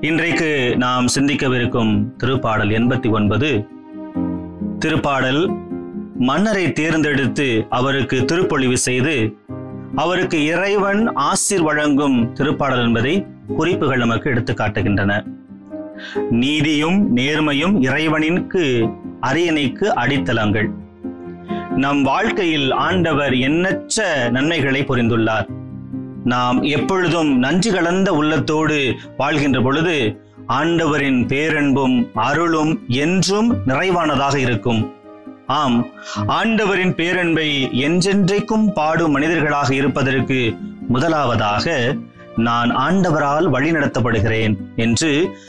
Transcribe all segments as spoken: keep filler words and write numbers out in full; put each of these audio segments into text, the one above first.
இன்றைக்கு நாம் சிந்திக்கவிருக்கும் திருப்பாடல் எண்பத்தி ஒன்பது. திருப்பாடல் மன்னரை தேர்ந்தெடுத்து அவருக்கு திருப்பொழிவு செய்து அவருக்கு இறைவன் ஆசீர் வழங்கும் திருப்பாடல் என்பதை குறிப்புகள் நமக்கு எடுத்து காட்டுகின்றன. நீதியும் நேர்மையும் இறைவனிற்கு அரியணைக்கு அடித்தளங்கள். நம் வாழ்க்கையில் ஆண்டவர் எண்ணற்ற நன்மைகளை புரிந்துள்ளார். நாம் எப்பொழுதும் நன்றி கலந்த உள்ளத்தோடு வாழ்கின்ற பொழுது ஆண்டவரின் பேரன்பும் அருளும் என்றும் நிறைவானதாக இருக்கும். ஆம், ஆண்டவரின் பேரன்பை என்றென்றைக்கும் பாடும் மனிதர்களாக இருப்பதற்கு முதலாவதாக நான் ஆண்டவரால் வழிநடத்தப்படுகிறேன் என்று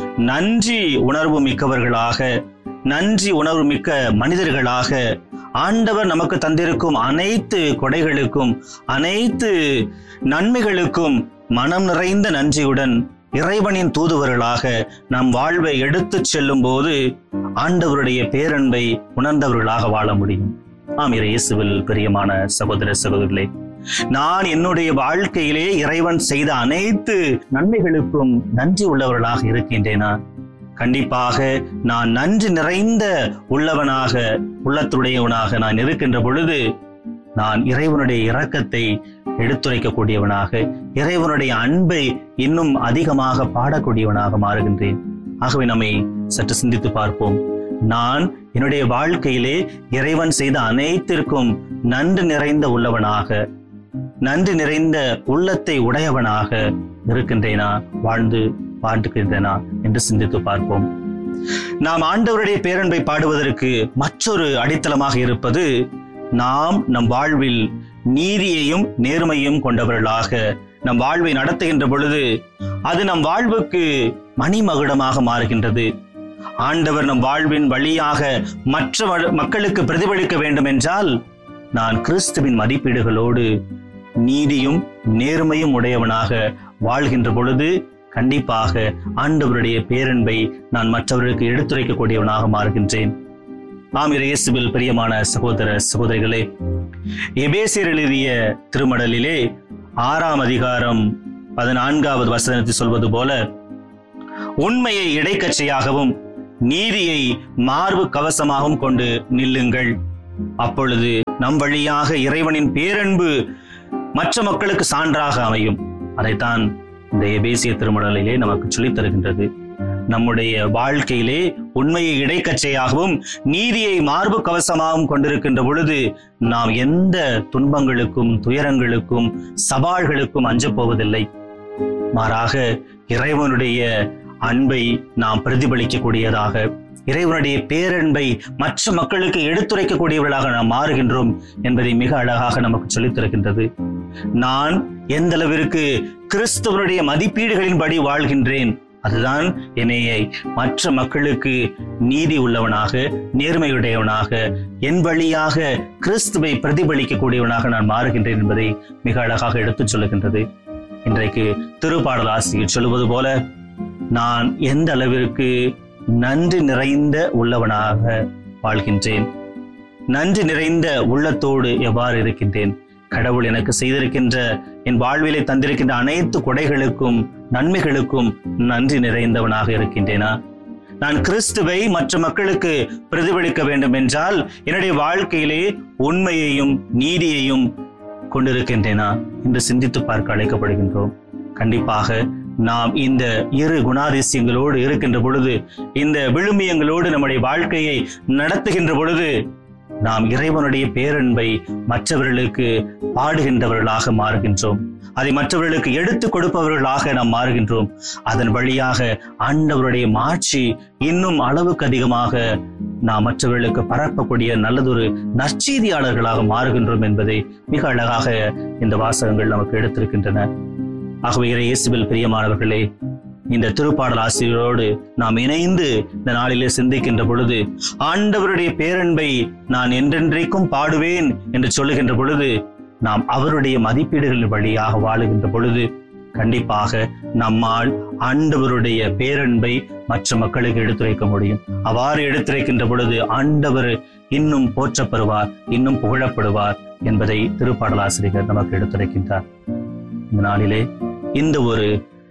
நன்றி உணர்வு மிக்கவர்களாக, நன்றி உணர்வு மிக்க மனிதர்களாக ஆண்டவர் நமக்கு தந்திருக்கும் அனைத்து கொடைகளுக்கும் அனைத்து நன்மைகளுக்கும் மனம் நிறைந்த நன்றியுடன் இறைவனின் தூதுவர்களாக நம் வாழ்வை எடுத்து செல்லும் போது ஆண்டவருடைய பேரன்பை உணர்ந்தவர்களாக வாழ முடியும். ஆம், இயேசுவில் பிரியமான சகோதர சகோதரிகளே, நான் என்னுடைய வாழ்க்கையிலே இறைவன் செய்த அனைத்து நன்மைகளுக்கும் நன்றி உள்ளவர்களாக இருக்கின்றேனா? கண்டிப்பாக நான் நன்றி நிறைந்த உள்ளவனாக, உள்ளத்துடையவனாக நான் இருக்கின்ற பொழுது நான் இறைவனுடைய இரக்கத்தை எடுத்துரைக்கக்கூடியவனாக, இறைவனுடைய அன்பை இன்னும் அதிகமாக பாடக்கூடியவனாக மாறுகின்றேன். ஆகவே நம்மை சற்று சிந்தித்து பார்ப்போம். நான் என்னுடைய வாழ்க்கையிலே இறைவன் செய்த அனைத்திற்கும் நன்றி நிறைந்த உள்ளவனாக, நன்றி நிறைந்த உள்ளத்தை உடையவனாக இருக்கின்றேனா, வாழ்ந்து பாடுகின்றனா என்று சிந்தித்து பார்ப்போம். நாம் ஆண்டவருடைய பேரன்பை பாடுவதற்கு மற்றொரு அடித்தளமாக இருப்பது, நாம் நம் வாழ்வில் நீதியையும் நேர்மையும் கொண்டவர்களாக நம் வாழ்வை நடத்துகின்ற பொழுது அது நம் வாழ்வுக்கு மணிமகுடமாக மாறுகின்றது. ஆண்டவர் நம் வாழ்வின் வழியாக மற்ற மக்களுக்கு பிரதிபலிக்க வேண்டும் என்றால் நான் கிறிஸ்துவின் மதிப்பீடுகளோடு நீதியும் நேர்மையும் உடையவனாக வாழ்கின்ற பொழுது கண்டிப்பாக ஆண்டவருடைய பேரன்பை நான் மற்றவர்களுக்கு எடுத்துரைக்கக்கூடியவனாக மாறுகின்றேன். ஆம், இயேசுவில் பிரியமான சகோதர சகோதரிகளே, எபேசியர் எழுதிய திருமடலிலே ஆறாம் அதிகாரம் பதினான்காவது வசனத்தில் சொல்வது போல, உண்மையை இடைக்கச்சையாகவும் நீதியை மார்பு கவசமாகவும் கொண்டு நில்லுங்கள். அப்பொழுது நம் வழியாக இறைவனின் பேரன்பு மற்ற மக்களுக்கு சான்றாக அமையும். அதைத்தான் இந்த எபேசிய திருமடலிலே நமக்கு சொல்லித் தருகின்றது. நம்முடைய வாழ்க்கையிலே உண்மையை இடைக்கச்சையாகவும் நீதியை மார்பு கவசமாகவும் கொண்டிருக்கின்ற பொழுது நாம் எந்த துன்பங்களுக்கும் துயரங்களுக்கும் சவால்களுக்கும் அஞ்சப் போவதில்லை. மாறாக இறைவனுடைய அன்பை நாம் பிரதிபலிக்கக்கூடியதாக, இறைவனுடைய பேரன்பை மற்ற மக்களுக்கு எடுத்துரைக்கக்கூடியவர்களாக நாம் மாறுகின்றோம் என்பதை மிக அழகாக நமக்கு சொல்லித் தருகின்றது. நான் எந்த அளவிற்கு கிறிஸ்துவனுடைய மதிப்பீடுகளின்படி வாழ்கின்றேன், அதுதான் என்னையை மற்ற மக்களுக்கு நீதி உள்ளவனாக, நேர்மையுடையவனாக, என் வழியாக கிறிஸ்துவை பிரதிபலிக்கக்கூடியவனாக நான் மாறுகின்றேன் என்பதை மிக அழகாக எடுத்துச் சொல்லுகின்றது. இன்றைக்கு திருப்பாடல் ஆசிரியர் சொல்லுவது போல, நான் எந்த அளவிற்கு நன்றி நிறைந்த உள்ளவனாக வாழ்கின்றேன், நன்றி நிறைந்த உள்ளத்தோடு எவ்வாறு இருக்கின்றேன், கடவுள் எனக்கு செய்திருக்கின்ற என் வாழ்விலை தந்திருக்கின்ற அனைத்து கொடைகளுக்கும் நன்மைகளுக்கும் நன்றி நிறைந்தவனாக இருக்கின்றேனா? நான் கிறிஸ்துவை மற்ற மக்களுக்கு பிரதிபலிக்க வேண்டும் என்றால் என்னுடைய வாழ்க்கையிலே உண்மையையும் நீதியையும் கொண்டிருக்கின்றேனா என்று சிந்தித்து பார்க்க அழைக்கப்படுகின்றோம். கண்டிப்பாக நாம் இந்த இரு குணாதிசயங்களோடு இருக்கின்ற பொழுது, இந்த விழுமியங்களோடு நம்முடைய வாழ்க்கையை நடத்துகின்ற பொழுது நாம் இறைவனுடைய பேரன்பை மற்றவர்களுக்கு பாடுகின்றவர்களாக மாறுகின்றோம். அதை மற்றவர்களுக்கு எடுத்துக் கொடுப்பவர்களாக நாம் மாறுகின்றோம். அதன் வழியாக ஆண்டவருடைய மாட்சி இன்னும் அளவுக்கு அதிகமாக நாம் மற்றவர்களுக்கு பரப்பக்கூடிய நல்லதொரு நற்செய்தியாளர்களாக மாறுகின்றோம் என்பதை மிக அழகாக இந்த வாசகங்கள் நமக்கு எடுத்திருக்கின்றன. ஆகவே இயேசுவில் பிரியமானவர்களே, இந்த திருப்பாடல் ஆசிரியரோடு நாம் இணைந்து இந்த நாளிலே சிந்திக்கின்ற பொழுது, ஆண்டவருடைய பேரன்பை நான் என்றென்றைக்கும் பாடுவேன் என்று சொல்லுகின்ற பொழுது, நாம் அவருடைய மதிப்பீடுகளின் வழியாக வாழுகின்ற பொழுது கண்டிப்பாக நம்மால் ஆண்டவருடைய பேரன்பை மற்ற மக்களுக்கு எடுத்துரைக்க முடியும். அவ்வாறு எடுத்துரைக்கின்ற பொழுது ஆண்டவர் இன்னும் போற்றப்படுவார், இன்னும் புகழப்படுவார் என்பதை திருப்பாடல் ஆசிரியர் நமக்கு எடுத்துரைக்கின்றார். இந்த நாளிலே இந்த ஒரு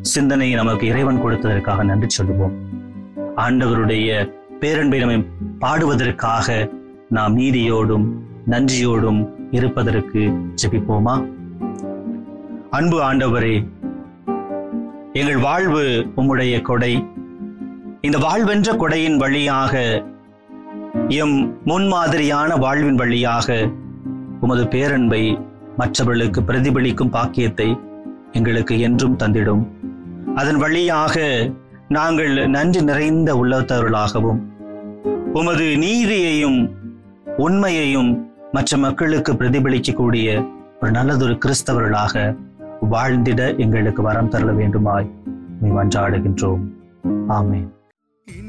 சிந்தனையை நமக்கு இறைவன் கொடுத்ததற்காக நன்றி சொல்லுவோம். ஆண்டவருடைய பேரன்பை நம்மை பாடுவதற்காக நாம் நீதியோடும் நன்றியோடும் இருப்பதற்கு ஜெபிப்போமா? அன்பு ஆண்டவரே, எங்கள் வாழ்வு உம்முடைய கொடை. இந்த வாழ்வென்ற கொடையின் வழியாக, எம் முன்மாதிரியான வாழ்வின் வழியாக உமது பேரன்பை மற்றவர்களுக்கு பிரதிபலிக்கும் பாக்கியத்தை எங்களுக்கு என்றும் தந்திடும். அதன் வழியாக நாங்கள் நன்றி நிறைந்த உள்ளத்தவர்களாகவும் உமது நீதியையும் உண்மையையும் மற்ற மக்களுக்கு பிரதிபலிக்கக்கூடிய ஒரு நல்லதொரு கிறிஸ்தவர்களாக வாழ்ந்திட எங்களுக்கு வரம் தரல வேண்டுமாய் மன்றாடுகின்றோம். ஆமென்.